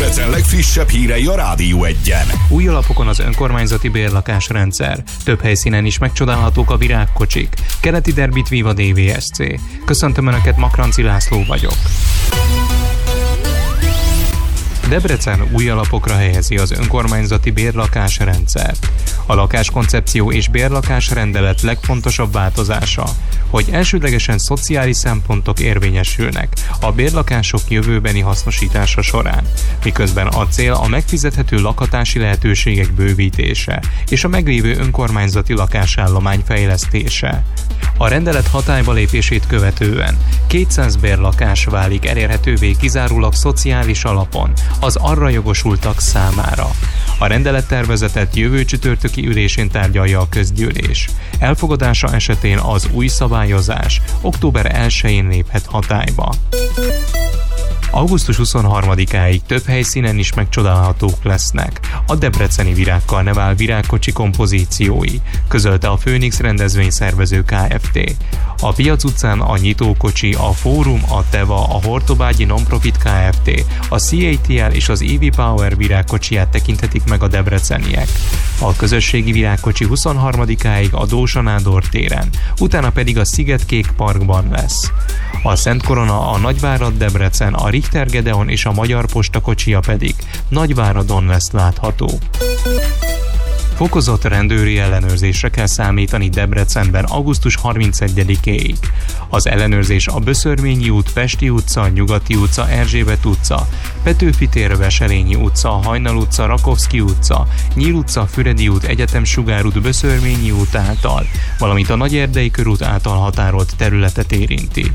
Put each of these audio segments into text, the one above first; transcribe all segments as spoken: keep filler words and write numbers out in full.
Debrecen legfrissebb hírei a Rádió Egyen. Új alapokon az önkormányzati bérlakásrendszer. Több helyszínen is megcsodálhatók a virágkocsik. Keleti derbit Viva dé vé es cé. Köszöntöm Önöket, Makranci László vagyok. Debrecen új alapokra helyezi az önkormányzati bérlakásrendszert. A lakáskoncepció és bérlakásrendelet legfontosabb változása, hogy elsődlegesen szociális szempontok érvényesülnek a bérlakások jövőbeni hasznosítása során, miközben a cél a megfizethető lakhatási lehetőségek bővítése és a meglévő önkormányzati lakásállomány fejlesztése. A rendelet hatályba lépését követően kétszáz bérlakás válik elérhetővé kizárólag szociális alapon az arra jogosultak számára. A rendelettervezetet jövő csütörtöki ülésén tárgyalja a közgyűlés. Elfogadása esetén az új szabályozás október elsején léphet hatályba. augusztus huszonharmadikáig több helyszínen is megcsodálhatók lesznek a debreceni Virágkarnevál virágkocsi kompozíciói, közölte a Phoenix rendezvényszervező Kft. A Piac utcán a Nyitókocsi, a Fórum, a Teva, a Hortobágyi Nonprofit Kft., a cé á té el és az é vé Power virágkocsiját tekinthetik meg a debreceniek. A közösségi virágkocsi huszonharmadikáig a Dósa Nádor téren, utána pedig a Szigetkék Parkban lesz. A Szent Korona, a Nagyvárad Debrecen, a Richter Gedeon és a Magyar Posta kocsija pedig Nagyváradon lesz látható. Fokozott rendőri ellenőrzésre kell számítani Debrecenben augusztus harmincegyedikéig. Az ellenőrzés a Böszörményi út, Pesti utca, Nyugati utca, Erzsébet utca, Petőfi tér, Veselényi utca, Hajnal utca, Rakovszky utca, Nyíl utca, Füredi út, Egyetem Sugár út, Böszörményi út által, valamint a Nagyerdei körút által határolt területet érinti.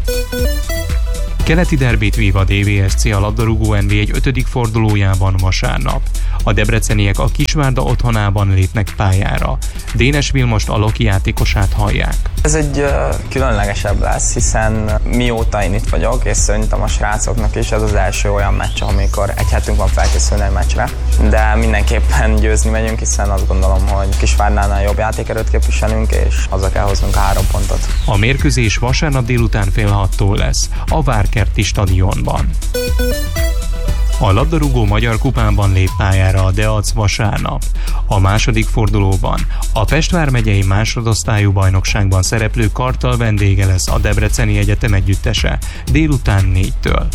Keleti derbit Viva dé vé es cé a labdarúgó en bé egy ötödik fordulójában vasárnap. A debreceniek a Kisvárda otthonában lépnek pályára. Dénes Vilmost, a Loki játékosát hallják. Ez egy uh, különlegesebb lesz, hiszen mióta én itt vagyok, és szerintem a srácoknak is ez az első olyan meccs, amikor egy hetünk van felkészülni egy meccsre. De mindenképpen győzni megyünk, hiszen azt gondolom, hogy Kisvárdánál jobb játékerőt képviselünk, és haza kell hoznunk a három pontot. A mérkőzés vasárnap délután fél hattól lesz a Várkerti stadionban. A labdarúgó Magyar Kupában lép pályára a Deac vasárnap. A második fordulóban a Pest vármegyei másodosztályú bajnokságban szereplő Kartal vendége lesz a Debreceni Egyetem együttese délután négytől.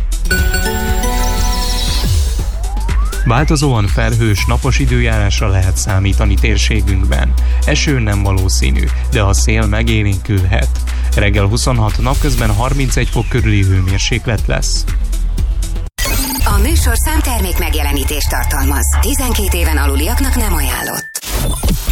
Változóan felhős, napos időjárásra lehet számítani térségünkben. Eső nem valószínű, de a szél megélénkülhet. Reggel huszonhat, napközben harmincegy fok körüli hőmérséklet lesz. A műsorszám termék megjelenítést tartalmaz. tizenkét éven aluliaknak nem ajánlott.